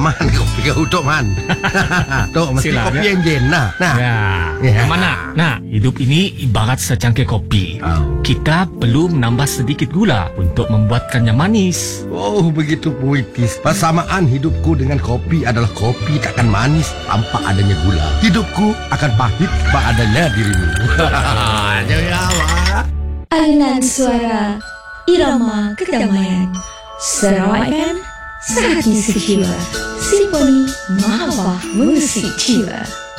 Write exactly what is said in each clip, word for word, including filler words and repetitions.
Man, kopi kau untuk Man. Tok, mesti Silakan. kopi yang jen nah. Nah. Ya, Ya. mana? Nah, hidup ini ibarat secangkir kopi. Oh. Kita perlu menambah sedikit gula untuk membuatkannya manis. Oh, begitu puitis. Persamaan hidupku dengan kopi adalah kopi takkan manis tanpa adanya gula. Hidupku akan pahit tanpa adanya dirimu. Jadi apa? Alunan suara Irama Kedamaian Sarawak F M Sehati Sejiwa Simponi Mahawa Musik Jiwa.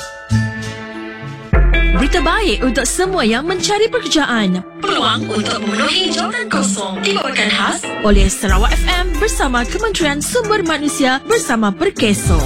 Berita baik untuk semua yang mencari pekerjaan. Peluang untuk memenuhi jawatan kosong dibawakan khas oleh Sarawak F M bersama Kementerian Sumber Manusia bersama Perkeso.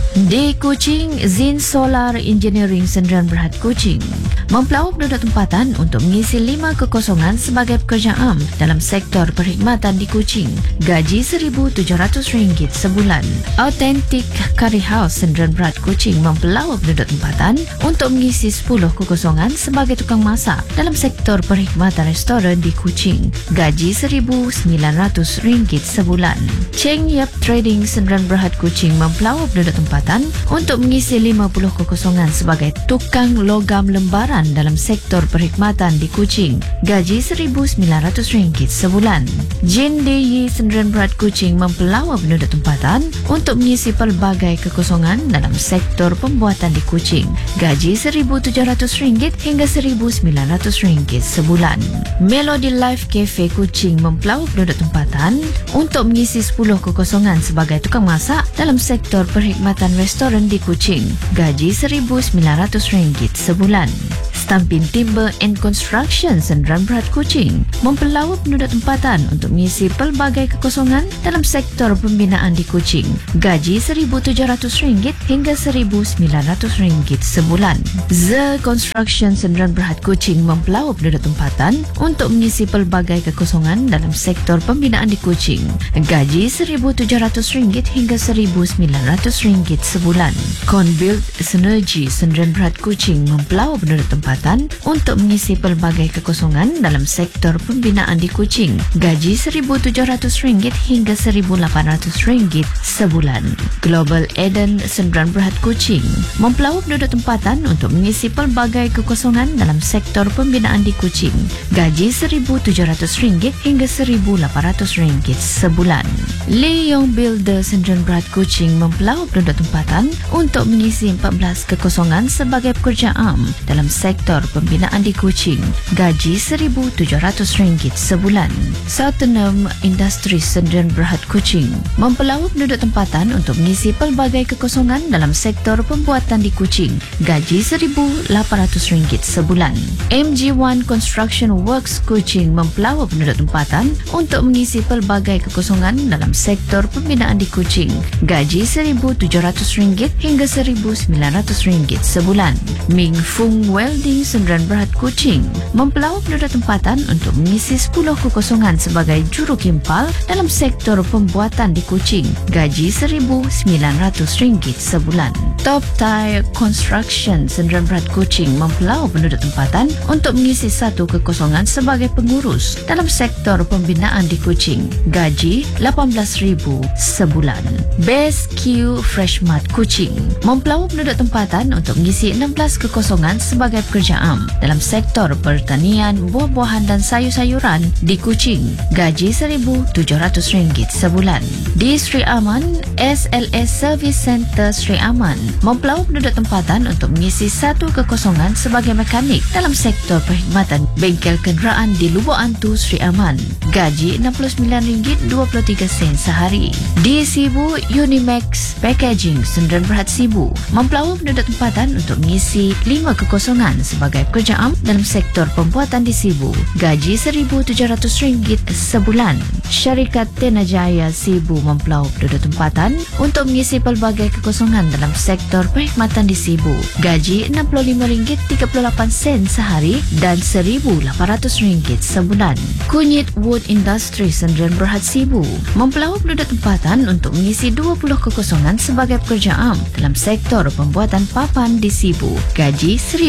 Di Kuching, Zin Solar Engineering Sdn Bhd Kuching mempelawak penduduk tempatan untuk mengisi lima kekosongan sebagai pekerja am dalam sektor perkhidmatan di Kuching. Gaji seribu tujuh ratus ringgit sebulan. Authentic Curry House Sdn Bhd Kuching mempelawak penduduk tempatan untuk mengisi sepuluh kekosongan sebagai tukang masak dalam sektor perkhidmatan restoran di Kuching. Gaji seribu sembilan ratus ringgit sebulan. Cheng Yap Trading Sdn Bhd Kuching mempelawak penduduk tempatan untuk mengisi lima puluh kekosongan sebagai tukang logam lembaran dalam sektor perkhidmatan di Kuching. Gaji seribu sembilan ratus ringgit sebulan. Jin D Y Sdn Bhd Kuching mempelawak penduduk tempatan untuk mengisi pelbagai kekosongan dalam sektor pembuatan di Kuching. Gaji seribu tujuh ratus ringgit hingga seribu sembilan ratus ringgit sebulan. Melody Life Cafe Kuching mempelawak penduduk tempatan untuk mengisi sepuluh kekosongan sebagai tukang masak dalam sektor perkhidmatan restoran di Kuching. Gaji seribu sembilan ratus ringgit sebulan. Stampin Timber and Construction Sdn Bhd Kuching mempelawak penduduk tempatan untuk mengisi pelbagai kekosongan dalam sektor pembinaan di Kuching. Gaji seribu tujuh ratus ringgit hingga seribu sembilan ratus ringgit sebulan. The Construction Sdn Bhd Kuching mempelawak penduduk tempatan untuk mengisi pelbagai kekosongan dalam sektor pembinaan di Kuching. Gaji seribu tujuh ratus ringgit hingga seribu sembilan ratus ringgit sebulan. Conbuild Synergy Sdn Bhd Kuching mempelawak penduduk tempatan untuk mengisi pelbagai kekosongan dalam sektor pembinaan di Kuching. Gaji seribu tujuh ratus ringgit hingga seribu lapan ratus ringgit sebulan. Global Eden Sdn Bhd Kuching mempelawak penduduk tempatan untuk mengisi pelbagai kekosongan dalam sektor pembinaan di Kuching. Gaji seribu tujuh ratus ringgit hingga seribu lapan ratus ringgit sebulan. Leong Builder Sdn Bhd Kuching mempelawak penduduk tempatan untuk mengisi empat belas kekosongan sebagai pekerja am dalam sektor pembinaan di Kuching. Gaji seribu tujuh ratus ringgit sebulan. Southernham Industries Sdn Bhd Kuching mempelawak penduduk tempatan untuk mengisi pelbagai kekosongan dalam sektor pembuatan di Kuching. Gaji seribu lapan ratus ringgit sebulan. M G one Construction Works Kuching mempelawak penduduk tempatan untuk mengisi pelbagai kekosongan dalam sektor pembinaan di Kuching. Gaji seribu tujuh ratus ringgit hingga seribu sembilan ratus ringgit sebulan. Ming Fung Welding Sdn Bhd Kuching mempelawak penduduk tempatan untuk mengisi sepuluh kekosongan sebagai juru kimpal dalam sektor pembuatan di Kuching. Gaji seribu sembilan ratus ringgit sebulan. Top Tire Construction Sdn Bhd Kuching mempelawak penduduk tempatan untuk mengisi satu kekosongan sebagai pengurus dalam sektor pembinaan di Kuching. Gaji lapan belas ribu sebulan. Best Q Freshmart Kuching mempelawak penduduk tempatan untuk mengisi enam belas kekosongan sebagai pekerja am dalam sektor pertanian, buah-buahan dan sayur-sayuran di Kuching. Gaji seribu tujuh ratus ringgit sebulan. Di Sri Aman, S L S Service Center Sri Aman mempelawak penduduk tempatan untuk mengisi satu kekosongan sebagai mekanik dalam sektor perkhidmatan bengkel kenderaan di Lubuk Antu, Sri Aman. Gaji enam puluh sembilan ringgit dua puluh tiga sen sehari. Di Sibu, Unimax Packaging Sdn Bhd Sibu mempelawak penduduk tempatan untuk mengisi lima kekosongan sebagai pekerja am dalam sektor pembuatan di Sibu. Gaji seribu tujuh ratus ringgit sebulan. Syarikat Tenajaya Sibu mempelawak penduduk tempatan untuk mengisi pelbagai kekosongan dalam sektor perkhidmatan di Sibu. Gaji enam puluh lima ringgit tiga puluh lapan sen sehari dan seribu lapan ratus ringgit sebulan. Kunyit Wood Industry Sdn Bhd Sibu mempelawak penduduk tempatan untuk mengisi dua puluh kekosongan sebagai pekerja am dalam sektor pembuatan papan di Sibu. Gaji seribu tujuh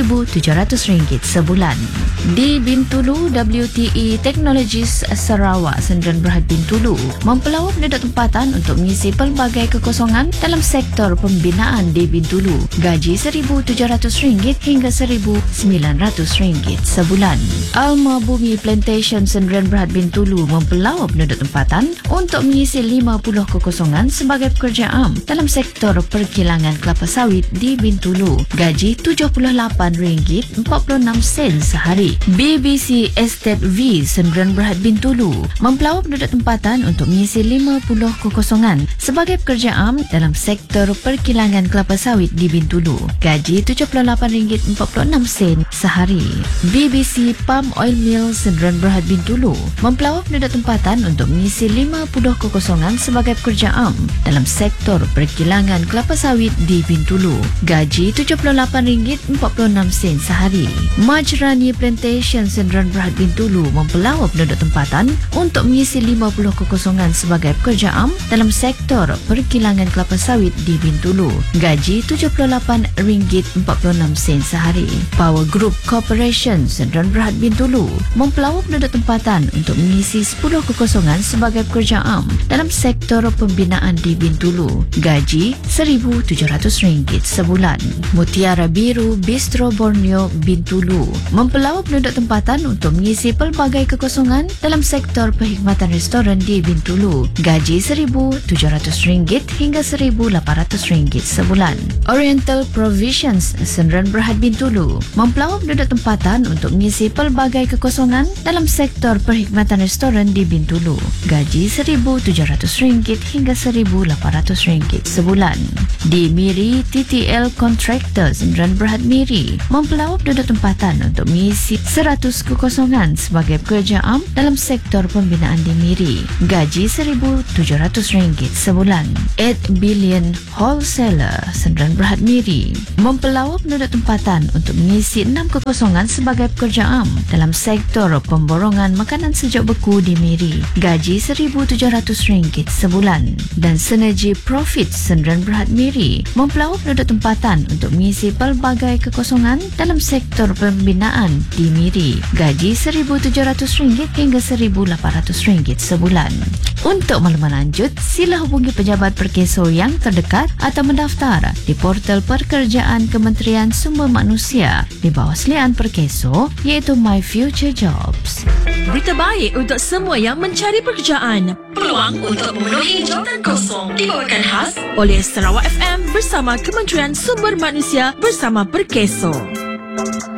tujuh ratus ringgit sebulan. Di Bintulu, W T E Technologies Sarawak Sdn Bhd Bintulu mempelawak penduduk tempatan untuk mengisi pelbagai kekosongan dalam sektor pembinaan di Bintulu. Gaji seribu tujuh ratus ringgit hingga seribu sembilan ratus ringgit sebulan. Alma Bumi Plantation Sdn Bhd Bintulu mempelawak penduduk tempatan untuk mengisi lima puluh kekosongan sebagai pekerja am dalam sektor perkilangan kelapa sawit di Bintulu. Gaji tujuh puluh lapan ringgit empat puluh enam sen sehari. B B C Estate V Sdn Bhd Bintulu mempelawak penduduk tempatan untuk mengisi lima puluh kekosongan sebagai pekerja am dalam sektor perkilangan kelapa sawit di Bintulu. Gaji tujuh puluh lapan ringgit empat puluh enam sen sehari. B B C Palm Oil Mill Sdn Bhd Bintulu mempelawak penduduk tempatan untuk mengisi lima puluh kekosongan sebagai pekerja am dalam sektor perkilangan kelapa sawit di Bintulu. Gaji tujuh puluh lapan ringgit empat puluh enam sen sehari. Majrani Plantation Sdn Bhd Bintulu mempelawak penduduk tempatan untuk mengisi lima puluh kekosongan sebagai pekerja am dalam sektor perkilangan kelapa sawit di Bintulu. Gaji tujuh puluh lapan ringgit empat puluh enam sen sehari. Power Group Corporation Sdn Bhd Bintulu mempelawak penduduk tempatan untuk mengisi sepuluh kekosongan sebagai pekerja am dalam sektor pembinaan di Bintulu. Gaji seribu tujuh ratus ringgit sebulan. Mutiara Biru Bistro Borneo Bintulu mempelawak penduduk tempatan untuk mengisi pelbagai kekosongan dalam sektor perkhidmatan restoran di Bintulu. Gaji seribu tujuh ratus ringgit hingga seribu lapan ratus ringgit sebulan. Oriental Provisions Sdn Bhd Bintulu mempelawak penduduk tempatan untuk mengisi pelbagai kekosongan dalam sektor perkhidmatan restoran di Bintulu. Gaji seribu tujuh ratus ringgit hingga seribu lapan ratus ringgit sebulan. Di Miri, T T L Contractors Sdn Bhd Miri mempelawak penduduk tempatan untuk mengisi seratus kekosongan sebagai pekerja am dalam sektor pembinaan di Miri. Gaji seribu tujuh ratus ringgit sebulan. eight Billion Wholesaler Sdn Bhd Miri mempelawak penduduk tempatan untuk mengisi enam kekosongan sebagai pekerja am dalam sektor pemborongan makanan sejuk beku di Miri. Gaji seribu tujuh ratus ringgit sebulan. Dan Synergy Profit Sdn Bhd Miri mempelawak penduduk tempatan untuk mengisi pelbagai kekosongan dalam sektor pembinaan di Miri. Gaji seribu tujuh ratus ringgit hingga seribu lapan ratus ringgit sebulan. Untuk makluman lanjut, sila hubungi pejabat Perkeso yang terdekat atau mendaftar di portal pekerjaan Kementerian Sumber Manusia di bawah selian Perkeso iaitu My Future Jobs. Berita baik untuk semua yang mencari pekerjaan. Peluang untuk memenuhi jawatan kosong dibawakan khas oleh Sarawak F M bersama Kementerian Sumber Manusia bersama Perkeso.